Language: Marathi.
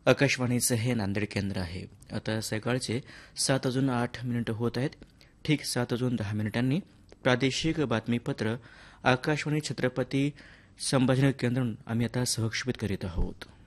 आकाशवाणीचं हे नांदेड केंद्र आहे. आता सकाळचे 7:08 होत आहेत. ठीक 7:10 प्रादेशिक बातमीपत्र आकाशवाणी छत्रपती संभाजीनगर केंद्रावरून आम्ही आता सहक्षेपित करीत आहोत.